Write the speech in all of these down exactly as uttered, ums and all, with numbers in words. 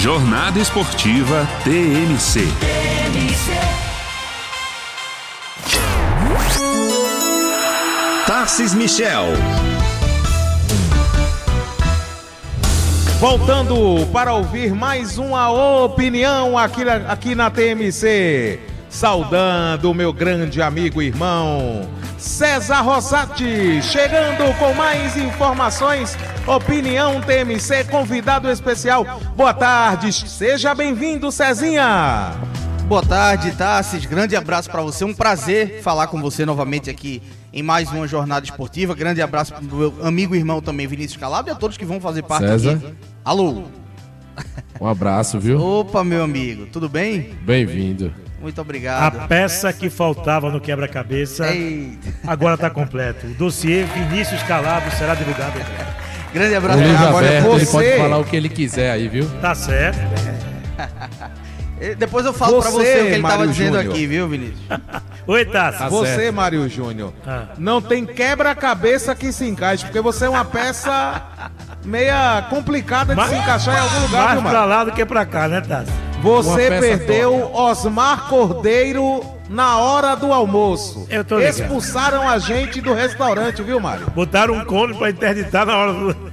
Jornada Esportiva T M C. Tarcis Michel. Voltando para ouvir mais uma opinião aqui, aqui na T M C. Saudando o meu grande amigo e irmão César Rosati, chegando com mais informações. Opinião T M C, convidado especial. Boa tarde, seja bem-vindo, Cezinha. Boa tarde, Tarcis, grande abraço para você, um prazer falar com você novamente aqui em mais uma jornada esportiva. Grande abraço para o meu amigo e irmão também, Vinícius Calabro, e a todos que vão fazer parte César. aqui. Alô. Um abraço, viu? Opa, meu amigo, tudo bem? Bem-vindo. Muito obrigado. A peça que faltava no quebra-cabeça Eita. agora está completo. O dossiê Vinícius Calabro será divulgado. Grande abraço. O livro Agora aberto, você... ele pode falar o que ele quiser aí, viu? Tá certo. Depois eu falo Você, pra você o que ele Mário tava dizendo Júnior. aqui, viu, Vinícius? Oi, Tassi. Tá Você, certo. Mário Júnior, Ah. não tem quebra-cabeça que se encaixe, porque você é uma peça meia complicada de Mas- se encaixar em algum lugar, Mais viu, pra Mário? lá do que pra cá, né, Tassi? Você Uma peça perdeu Osmar Cordeiro na hora do almoço. Eu tô ligado. Expulsaram a gente do restaurante, viu, Mário? Botaram um cone pra interditar na hora do...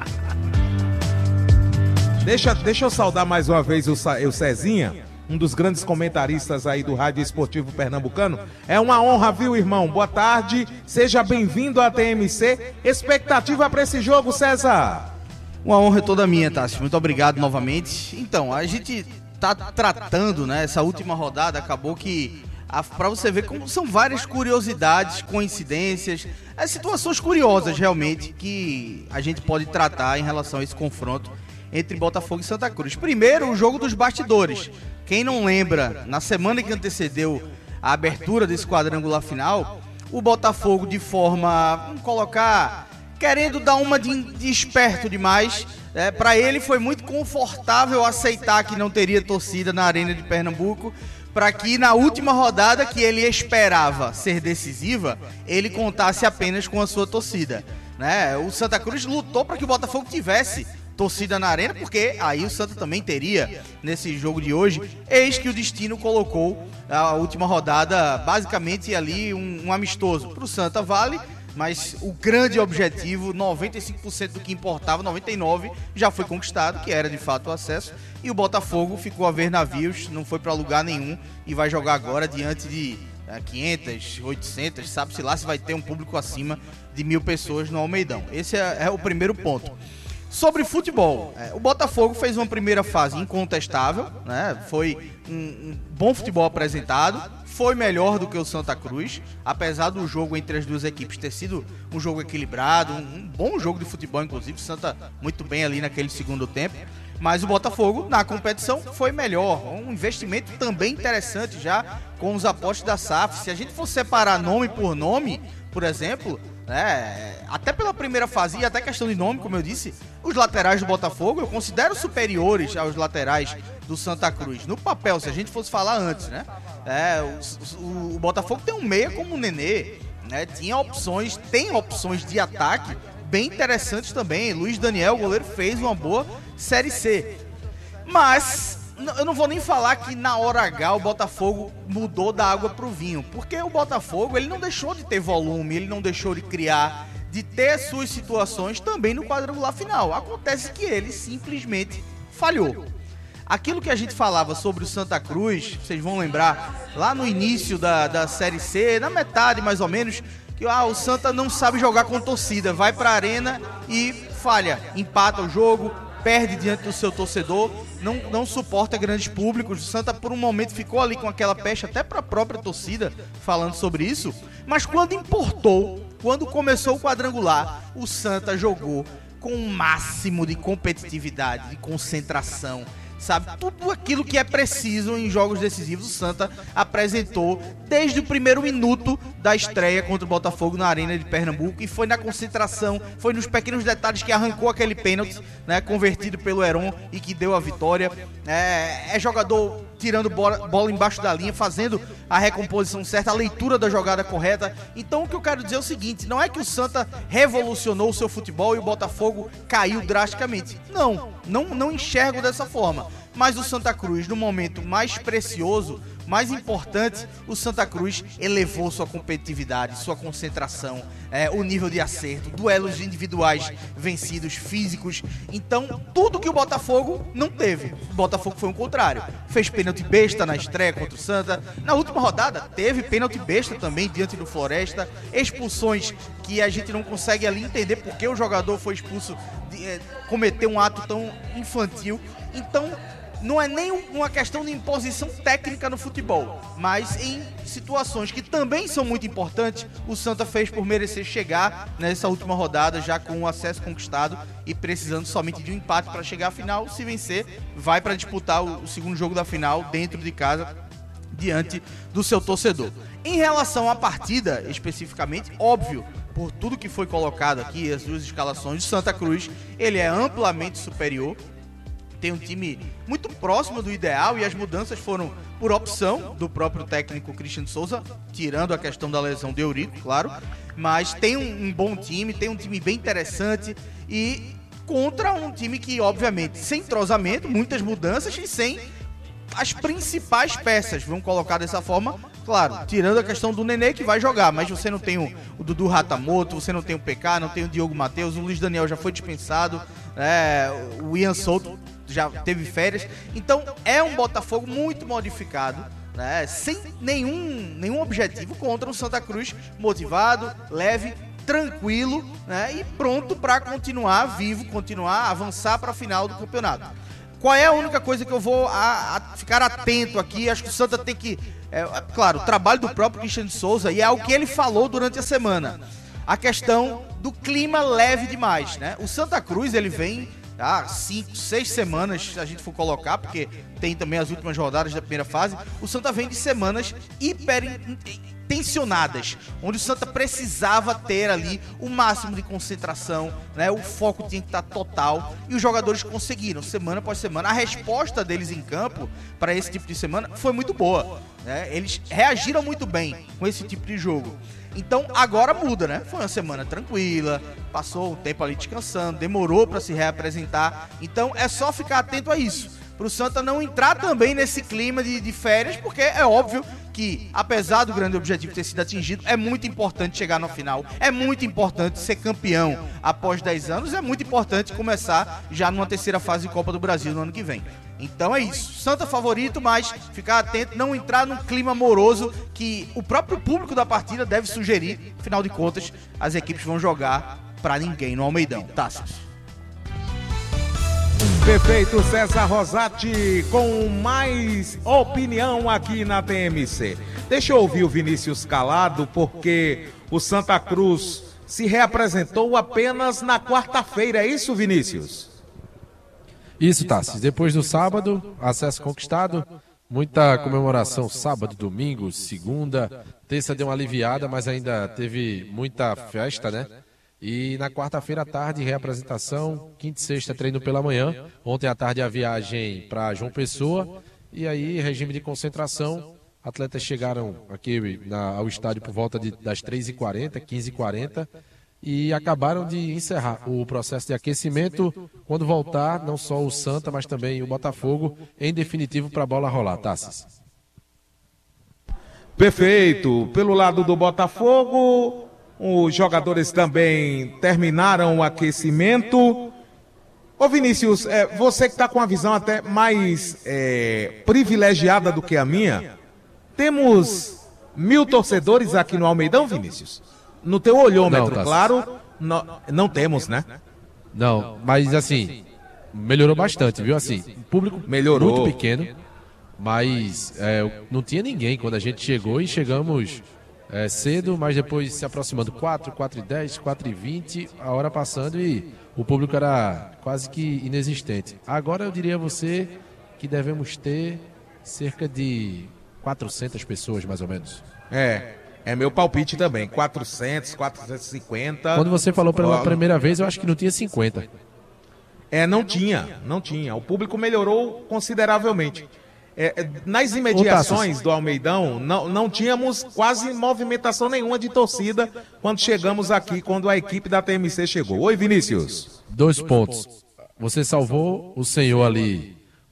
Deixa, deixa eu saudar mais uma vez o, Sa- o Cezinha, um dos grandes comentaristas aí do Rádio Esportivo Pernambucano. É uma honra, viu, irmão? Boa tarde, seja bem-vindo à T M C. Expectativa para esse jogo, César? Uma honra toda minha, Tassi. Muito obrigado novamente. Então, a gente tá tratando, né? Essa última rodada acabou que, a, pra você ver como são várias curiosidades, coincidências, as situações curiosas realmente que a gente pode tratar em relação a esse confronto entre Botafogo e Santa Cruz. Primeiro, o jogo dos bastidores. Quem não lembra, na semana que antecedeu a abertura desse quadrangular final, o Botafogo, de forma, vamos colocar, querendo dar uma de, de esperto demais, é, para ele foi muito confortável aceitar que não teria torcida na Arena de Pernambuco, para que na última rodada, que ele esperava ser decisiva, ele contasse apenas com a sua torcida, né? O Santa Cruz lutou para que o Botafogo tivesse torcida na Arena, porque aí o Santa também teria nesse jogo de hoje. Eis que o destino colocou a última rodada basicamente ali um, um amistoso. Para o Santa vale, mas o grande objetivo, noventa e cinco por cento do que importava, noventa e nove por cento já foi conquistado, que era de fato o acesso, e o Botafogo ficou a ver navios, não foi para lugar nenhum e vai jogar agora diante de é, quinhentas, oitocentas, sabe-se lá se vai ter um público acima de mil pessoas no Almeidão. Esse é, é o primeiro ponto. Sobre futebol, é, o Botafogo fez uma primeira fase incontestável, né? Foi um, um bom futebol apresentado, foi melhor do que o Santa Cruz, apesar do jogo entre as duas equipes ter sido um jogo equilibrado, um, um bom jogo de futebol, inclusive, o Santa muito bem ali naquele segundo tempo, mas o Botafogo na competição foi melhor, um investimento também interessante já com os apostos da S A F. Se a gente for separar nome por nome, por exemplo, É, até pela primeira fase e até questão de nome, como eu disse, os laterais do Botafogo eu considero superiores aos laterais do Santa Cruz. No papel, se a gente fosse falar antes, né? É, o, o, o Botafogo tem um meia como o Nenê, né? Tinha opções, tem opções de ataque bem interessantes também. Luiz Daniel, o goleiro, fez uma boa Série C. Mas eu não vou nem falar que na hora H o Botafogo mudou da água pro vinho, porque o Botafogo ele não deixou de ter volume, ele não deixou de criar, de ter suas situações também no quadrangular final. Acontece que ele simplesmente falhou. Aquilo que a gente falava sobre o Santa Cruz, vocês vão lembrar, lá no início da, da Série C, na metade mais ou menos, que ah, o Santa não sabe jogar com torcida, vai pra arena e falha, empata o jogo, perde diante do seu torcedor, não, não suporta grandes públicos. O Santa por um momento ficou ali com aquela pecha até para a própria torcida falando sobre isso, mas quando importou, quando começou o quadrangular, o Santa jogou com o máximo de competitividade, de concentração, sabe? Tudo aquilo que é preciso em jogos decisivos, o Santa apresentou desde o primeiro minuto da estreia contra o Botafogo na Arena de Pernambuco, e foi na concentração, foi nos pequenos detalhes que arrancou aquele pênalti, né, convertido pelo Heron e que deu a vitória. É, é jogador tirando bola, bola embaixo da linha, fazendo a recomposição certa, a leitura da jogada correta. Então o que eu quero dizer é o seguinte, não é que o Santa revolucionou o seu futebol e o Botafogo caiu drasticamente. Não, não, não enxergo dessa forma. calma. Mas o Santa Cruz, no momento mais precioso, mais importante, o Santa Cruz elevou sua competitividade, sua concentração, é, o nível de acerto, duelos individuais vencidos, físicos. Então, tudo que o Botafogo não teve. O Botafogo foi o contrário. Fez pênalti besta na estreia contra o Santa. Na última rodada, teve pênalti besta também diante do Floresta. Expulsões que a gente não consegue ali entender porque o jogador foi expulso, de, é, cometeu um ato tão infantil. Então, não é nem uma questão de imposição técnica no futebol, mas em situações que também são muito importantes, o Santa fez por merecer chegar nessa última rodada, já com o acesso conquistado e precisando somente de um empate para chegar à final. Se vencer, vai para disputar o, o segundo jogo da final dentro de casa, diante do seu torcedor. Em relação à partida, especificamente, óbvio, por tudo que foi colocado aqui, as duas escalações, o Santa Cruz, ele é amplamente superior. Tem um time muito próximo do ideal e as mudanças foram por opção do próprio técnico Cristiano Souza, tirando a questão da lesão de Eurico, claro, mas tem um, um bom time, tem um time bem interessante e contra um time que, obviamente, sem entrosamento, muitas mudanças e sem as principais peças, vamos colocar dessa forma, claro, tirando a questão do Nenê que vai jogar, mas você não tem o, o Dudu Ratamoto, você não tem o P K, não tem o Diogo Matheus, o Luiz Daniel já foi dispensado, é, o Ian Souto já teve férias, então é um Botafogo muito modificado, né, sem nenhum, nenhum objetivo contra um Santa Cruz motivado, leve, tranquilo, né, e pronto para continuar vivo, continuar, avançar para a final do campeonato. Qual é a única coisa que eu vou a, a ficar atento aqui? Acho que o Santa tem que... É, é, claro, o trabalho do próprio Cristiano Souza, e é o que ele falou durante a semana. A questão do clima leve demais, né? O Santa Cruz, ele vem há cinco, seis semanas, se a gente for colocar, porque tem também as últimas rodadas da primeira fase. O Santa vem de semanas hiper tensionadas, onde o Santa precisava ter ali o máximo de concentração, né? O foco tinha que estar total e os jogadores conseguiram, semana após semana. A resposta deles em campo para esse tipo de semana foi muito boa, né? Eles reagiram muito bem com esse tipo de jogo. Então agora muda, né? Foi uma semana tranquila, passou um tempo ali descansando, demorou para se reapresentar. Então é só ficar atento a isso, para o Santa não entrar também nesse clima de, de férias, porque é óbvio que, apesar do grande objetivo ter sido atingido, é muito importante chegar no final, é muito importante ser campeão após dez anos, é muito importante começar já numa terceira fase de Copa do Brasil no ano que vem. Então é isso, Santa favorito, mas ficar atento, não entrar num clima moroso que o próprio público da partida deve sugerir. Afinal de contas, as equipes vão jogar pra ninguém no Almeidão. Tássio. Perfeito, César Rosati, com mais opinião aqui na T M C. Deixa eu ouvir o Vinícius calado, porque o Santa Cruz se reapresentou apenas na quarta-feira, é isso, Vinícius? Isso, Tassi. Depois do sábado, acesso conquistado, muita comemoração sábado, domingo, segunda, terça deu uma aliviada, mas ainda teve muita festa, né? E na quarta-feira à tarde, reapresentação, quinta e sexta treino pela manhã, ontem à tarde a viagem para João Pessoa, e aí regime de concentração, atletas chegaram aqui na, ao estádio por volta de, das três e quarenta, quinze e quarenta, e acabaram de encerrar o processo de aquecimento, quando voltar não só o Santa, mas também o Botafogo, em definitivo para a bola rolar, Tassis. Perfeito, pelo lado do Botafogo... Os jogadores também terminaram o aquecimento. Ô Vinícius, é, você que está com uma visão até mais é, privilegiada do que a minha, temos mil torcedores aqui no Almeidão, Vinícius? No teu olhômetro, não, tá claro, não, não temos, né? Não, mas assim, melhorou bastante, viu? Assim, o público melhorou. Muito pequeno, mas é, não tinha ninguém quando a gente chegou e chegamos... É, cedo, mas depois se aproximando quatro, quatro e dez, quatro e vinte, a hora passando e o público era quase que inexistente. Agora eu diria a você que devemos ter cerca de quatrocentas pessoas mais ou menos. É, é meu palpite também, quatrocentos, quatrocentos e cinquenta. Quando você falou pela primeira vez, eu acho que não tinha cinquenta. É, não tinha, não tinha. O público melhorou consideravelmente. É, nas imediações do Almeidão, não, não tínhamos quase movimentação nenhuma de torcida quando chegamos aqui, quando a equipe da T M C chegou. Oi, Vinícius. Dois pontos. Você salvou o senhor ali,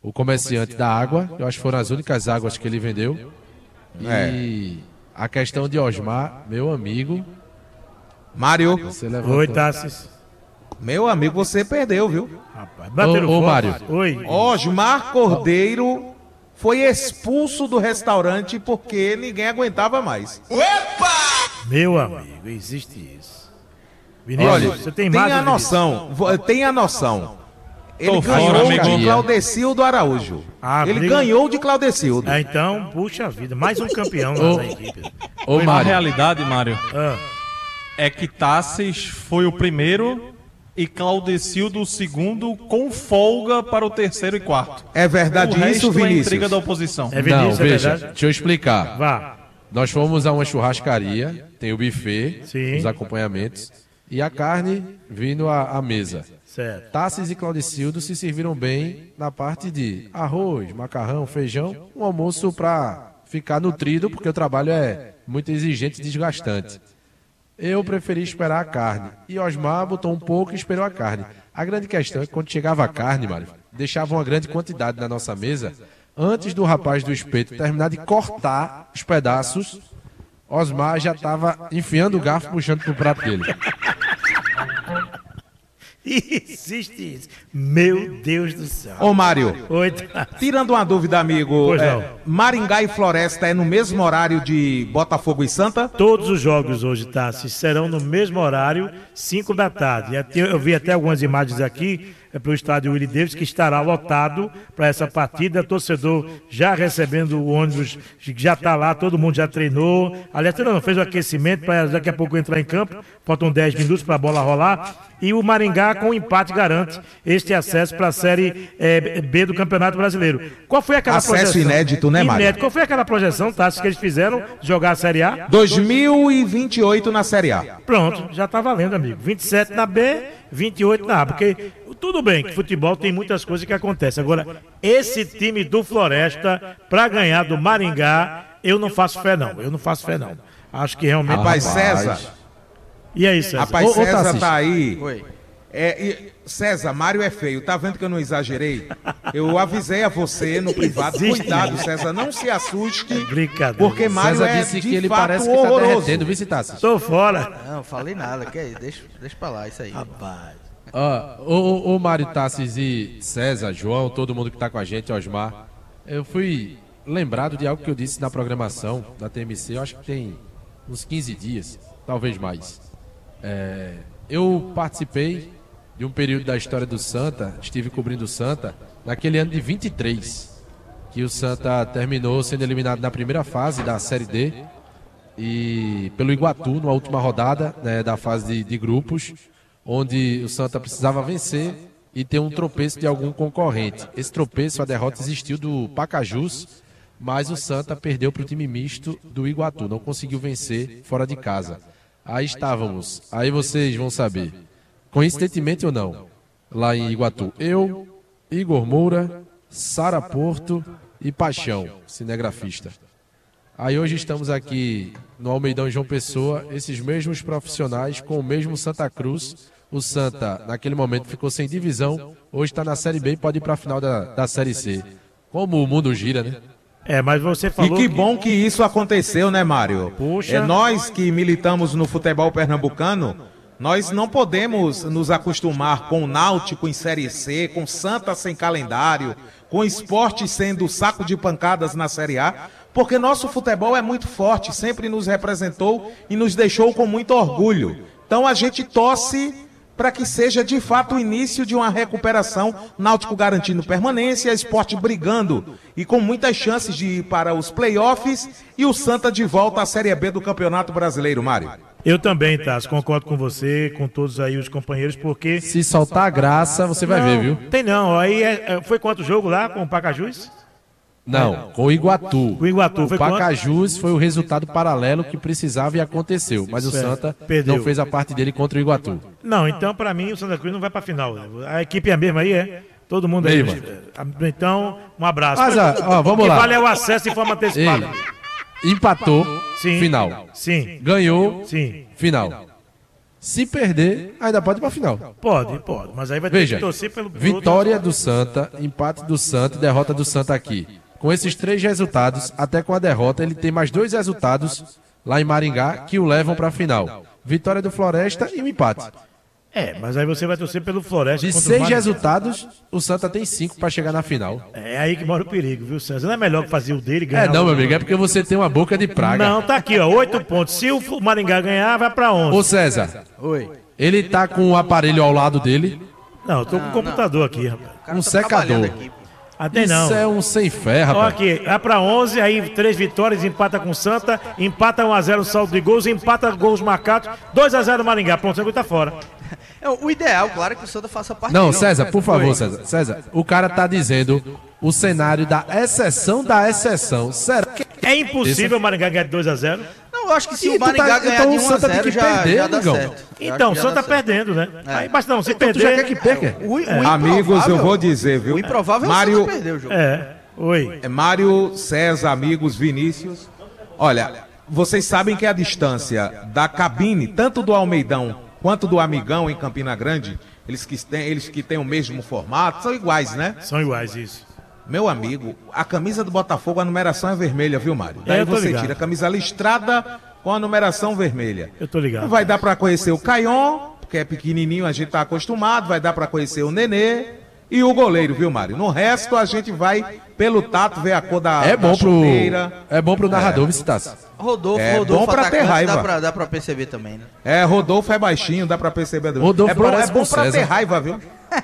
o comerciante da água. Eu acho que foram as únicas águas que ele vendeu. E a questão de Osmar, meu amigo. Mário, Você levantou. Oi, Tassis. meu amigo, você perdeu, viu? Rapaz, bateram Ô, ô, foto. Mário. Oi. Osmar Cordeiro foi expulso do restaurante porque ninguém aguentava mais. Meu amigo, existe isso. Vinícius, Olha, você tem tenha mais a noção, vo- tenha a noção. Ele Tô ganhou fora, de amiguinho. Claudecildo Araújo. Ah, Ele briga- ganhou de Claudecildo. Ah, então, puxa vida, mais um campeão Ô. na equipe. Ô, A Mário. realidade, Mário, Ah, é que Tassis foi o primeiro e Claudecildo o segundo, com folga para o terceiro e quarto. É verdade O resto isso, é Vinícius? intriga da oposição. é Vinícius, Não, é veja, verdade? deixa eu explicar. Vá. Nós fomos a uma churrascaria, tem o buffet, Sim. os acompanhamentos, e a carne vindo à, à mesa. Certo. Tassis e Claudicildo se serviram bem na parte de arroz, macarrão, feijão, um almoço para ficar nutrido, porque o trabalho é muito exigente e desgastante. Eu preferi esperar a carne, e Osmar botou um pouco e esperou a carne. A grande questão é que quando chegava a carne, Mário, deixava uma grande quantidade na nossa mesa, antes do rapaz do espeto terminar de cortar os pedaços, Osmar já estava enfiando o garfo, puxando pro prato dele. Existe isso. Meu Deus do céu. Ô, Mário, Oi, Tassis. tirando uma dúvida, amigo, Pois é, não. Maringá e Floresta é no mesmo horário de Botafogo e Santa? Todos os jogos hoje, Tassi, serão no mesmo horário, cinco da tarde. E até- Eu vi até algumas imagens aqui é, para o estádio Willie Davis, que estará lotado para essa partida. Torcedor já recebendo o ônibus, que já está lá, todo mundo já treinou. Aliás, treinou, não, fez o aquecimento para daqui a pouco entrar em campo. Faltam dez minutos para a bola rolar. E o Maringá, com o empate, garante este acesso para a Série é, B do Campeonato Brasileiro. Qual foi aquela Acesso projeção? inédito, né, Mário? Inédito. Qual foi aquela projeção, Tassi, que eles fizeram de jogar a Série A? dois mil e vinte e oito na Série A. Pronto, já tá valendo, amigo. vinte e sete na B, vinte e oito na A. Porque tudo bem que futebol tem muitas coisas que acontecem. Agora, esse time do Floresta, pra ganhar do Maringá, eu não faço fé, não. Eu não faço fé, não. Acho que realmente. Rapaz, rapaz. César, E aí, César? rapaz, Ô, ô, César Tassis. tá aí. Oi. É, e- César, Mário é feio. Tá vendo que eu não exagerei? Eu avisei a você no privado. Existe. Cuidado, César, não se assuste. Brincadeira. Porque Mário César é disse de que ele fato parece que tá horroroso. derretendo, viu, Tassis? Tô fora. Não, falei nada, que é isso? Deixa, deixa pra lá isso aí. Rapaz. Ó, ô, ô, ô Mário Tassis e César, João, todo mundo que tá com a gente, Osmar, eu fui lembrado de algo que eu disse na programação da T M C, eu acho que tem uns quinze dias, talvez mais. É, eu participei de um período da história do Santa, estive cobrindo o Santa, naquele ano de vinte e três, que o Santa terminou sendo eliminado na primeira fase da Série D, e pelo Iguatu, na última rodada, né, da fase de, de grupos, onde o Santa precisava vencer e ter um tropeço de algum concorrente. Esse tropeço, a derrota existiu do Pacajus, mas o Santa perdeu para o time misto do Iguatu, não conseguiu vencer fora de casa. Aí estávamos, aí vocês vão saber, coincidentemente ou não, lá em Iguatu, eu, Igor Moura, Sara Porto e Paixão, cinegrafista. Aí hoje estamos aqui no Almeidão João Pessoa, esses mesmos profissionais com o mesmo Santa Cruz. O Santa, naquele momento, ficou sem divisão, hoje está na Série B e pode ir para a final da, da Série C. Como o mundo gira, né? É, mas você E falou. que bom que isso aconteceu, né, Mário? Puxa. É, nós que militamos no futebol pernambucano, nós não podemos nos acostumar com o Náutico em Série C, com Santa sem calendário, com o Sport sendo saco de pancadas na Série A, porque nosso futebol é muito forte, sempre nos representou e nos deixou com muito orgulho. Então a gente torce para que seja de fato o início de uma recuperação, Náutico garantindo permanência, Sport brigando e com muitas chances de ir para os playoffs e o Santa de volta à Série B do Campeonato Brasileiro, Mário. Eu também, Tassi, concordo com você, com todos aí os companheiros, porque. Se soltar a graça, você vai Não, ver, viu? Tem não. Aí é- é- foi quanto jogo lá com o Pacajus? Não, com o Iguatu. O Iguatu foi O Pacajus foi o resultado paralelo que precisava e aconteceu, mas o Certo. Santa Perdeu. não fez a parte dele contra o Iguatu. Não, então pra mim o Santa Cruz não vai pra final. né? A equipe é a mesma aí, é? Todo mundo aí. Mesma. Então, um abraço. Mas, ó, ó, vamos o que lá. vale é o acesso em forma antecipada. Ei, empatou, Sim. final. Sim. Ganhou, Sim. final. Se perder, ainda pode ir pra final. Pode, pode. Mas aí vai ter Veja, que torcer pelo... vitória do Santa, empate do Santa e derrota do Santa aqui. Com esses três resultados, até com a derrota, ele tem mais dois resultados lá em Maringá que o levam pra final. Vitória do Floresta e um empate. É, mas aí você vai torcer pelo Floresta. De contra o seis Maringá. resultados, o Santa tem cinco pra chegar na final. É aí que mora o perigo, viu, César? Não é melhor que fazer o dele e ganhar É não, o... meu amigo, é porque você tem uma boca de praga. Não, tá aqui, ó, oito pontos. Se o Maringá ganhar, vai pra onze. Ô César, Oi. ele tá com o aparelho ao lado dele, Não, eu tô com o computador aqui, rapaz. um secador. Até não. Isso é um sem fé, Ó, rapaz. aqui, vai pra onze, aí três vitórias, empata com o Santa, empata um a zero o saldo de gols, empata gols marcados, dois a zero Maringá, pronto, você tá fora. É, o ideal, claro, é que o Santa faça parte. Não, César, por favor, César. César, o cara tá dizendo o cenário da exceção da exceção. Será que... É impossível o Maringá ganhar de dois a zero? Não, eu acho que se E o tu Maringá tá- ganhar então de o um a Santa tem zero que já, perder, já dá amigão. certo. Eu Então, o acho que já Santa dá tá certo. perdendo, né? Aí, mas não, se Então tu já perder... quer que perca? O, o Amigos, eu improvável- vou dizer, viu? O improvável é o Mário, Santa perder o jogo. É, oi. é Mário, César, amigos, Vinícius. Olha, vocês sabem que a distância da cabine, tanto do Almeidão quanto do Amigão em Campina Grande, eles que têm, eles que têm o mesmo formato, são iguais, né? São iguais, isso. Meu amigo, a camisa do Botafogo, a numeração é vermelha, viu, Mário? É, Daí eu tô você ligado. tira a camisa listrada com a numeração vermelha. Eu tô ligado. Não vai dar pra conhecer o Caion, porque é pequenininho, a gente tá acostumado, vai dar pra conhecer o Nenê e o goleiro, viu, Mário? No resto, a gente vai pelo tato ver a cor da, É bom da pro, chuteira. é bom pro narrador, visitar. Rodolfo, É Rodolfo bom pra ter atacante, raiva. Dá pra, dá pra perceber também, né? É, Rodolfo é baixinho, dá pra perceber. Rodolfo é bom, é parece bom com pra César. ter raiva, viu?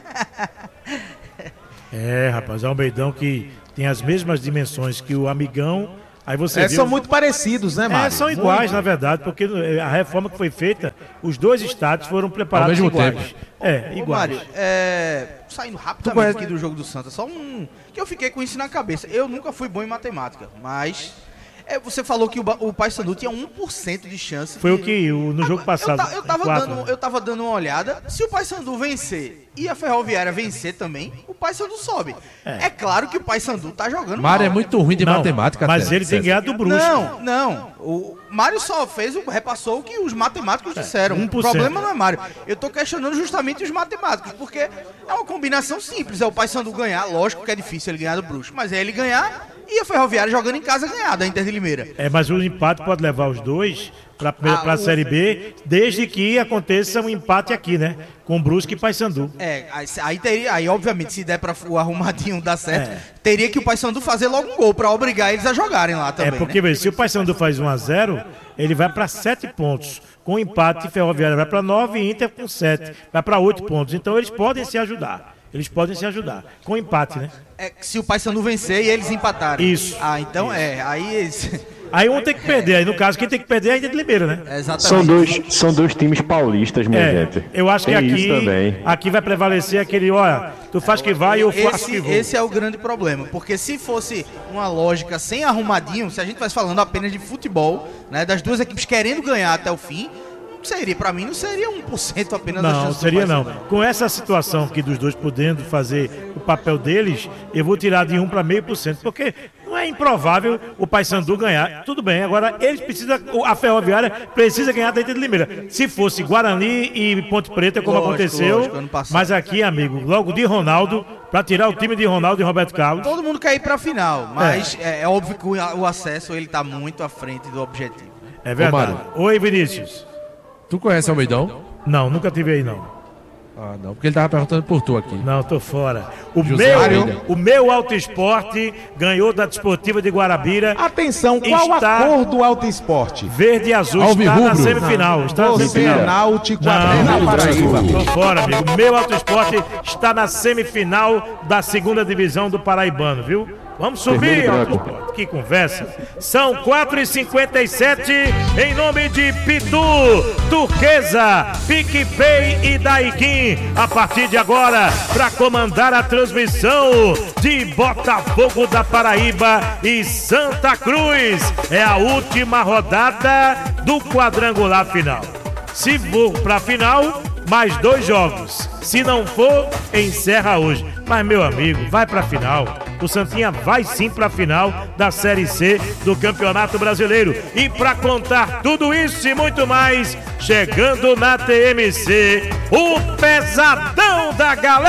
É, rapaz, é um Almeidão que tem as mesmas dimensões que o Amigão. Aí você É, vê são o- muito parecidos, né, Mário? É, são iguais, na verdade, porque a reforma que foi feita, os dois estádios foram preparados Ao mesmo iguais. tempo. É, Ô, iguais. Mário, é, saindo rapidamente conhece- aqui do jogo do Santa, só um que eu fiquei com isso na cabeça. Eu nunca fui bom em matemática, mas é, você falou que o, Ba- o Paysandu tinha um por cento de chance. Foi de... o que o- no jogo Eu, passado. ta- eu, tava quatro, dando, né? eu tava dando uma olhada. Se o Paysandu vencer e a Ferroviária vencer também, o Paysandu sobe. É. claro que o Paysandu tá jogando Mário é mal. muito ruim de Não, matemática. mas até, ele tem César. ganhado do Brusque. Não, não. O Mário só fez, o, repassou o que os matemáticos disseram. um O por cento. problema não é Mário. Eu tô questionando justamente os matemáticos, porque é uma combinação simples. É o Paysandu ganhar, lógico que é difícil ele ganhar do Brusque, mas é ele ganhar e a Ferroviária jogando em casa ganhar da Inter de Limeira. É, mas o empate pode levar os dois para Ah, a o- Série B, desde que aconteça um empate aqui, né? Com Brusque e Paysandu. É, aí, aí teria, aí obviamente se der para o arrumadinho dar certo, É. teria que o Paysandu fazer logo um gol para obrigar eles a jogarem lá É também, porque, né? veja, se o Paysandu faz um a zero, ele vai para sete pontos. Com empate, Ferroviária vai para nove e Inter com sete. Vai para oito pontos. Então eles podem se ajudar. Eles podem se ajudar. Com empate, né? É, se o Paysandu vencer e eles empatarem. Isso. Ah, então é, aí eles... Aí um tem que perder. Aí no caso, quem tem que perder é a Inter de Limeira, né? É exatamente. São dois, são dois times paulistas, minha É, gente. eu acho que Tem aqui, isso também. aqui vai prevalecer aquele, olha, tu faz que vai e eu faço que Esse, vou. esse é o grande problema, porque se fosse uma lógica sem arrumadinho, se a gente estivesse falando apenas de futebol, né, das duas equipes querendo ganhar até o fim, seria, pra mim não seria um por cento apenas da Não, chance do seria não. Paysandu. Com essa situação aqui dos dois podendo fazer o papel deles, eu vou tirar de um para meio por cento, porque não é improvável o Paysandu ganhar. Tudo bem, agora eles precisam, a Ferroviária precisa ganhar da Inter de Limeira. Se fosse Guarani e Ponte Preta, como Lógico, aconteceu, lógico, ano passado. mas aqui, amigo, logo de Ronaldo, para tirar o time de Ronaldo e Roberto Carlos. Todo mundo quer ir pra final, mas é, é óbvio que o, o acesso ele tá muito à frente do objetivo. É verdade. Mário. Oi, Vinícius. Tu conhece o Almeidão? Não, nunca tive aí, não. Ah, não, porque ele tava perguntando por tu aqui. Não, tô fora. O José meu, Almeida. o meu Auto Esporte ganhou da Desportiva de Guarabira. Atenção, qual Está- a cor do Alto Esporte? Verde e azul, está Alvirrubro. na semifinal. Está na Você é semifinal. náutico, Não, até na não, Paraíba. tô fora, amigo. Meu Auto Esporte está na semifinal da segunda divisão do Paraibano, viu? Vamos subir, Vermelho e Auto branco. Esporte. Que conversa. São quatro e cinquenta e sete em nome de Pitu, Turquesa, PicPay e Daikin. A partir de agora, para comandar a transmissão de Botafogo da Paraíba e Santa Cruz. É a última rodada do quadrangular final. Se for para a final, mais dois jogos. Se não for, encerra hoje. Mas, meu amigo, vai pra final. O Santinha vai sim pra final da Série C do Campeonato Brasileiro. E pra contar tudo isso e muito mais, chegando na T M C, o pesadão da galera.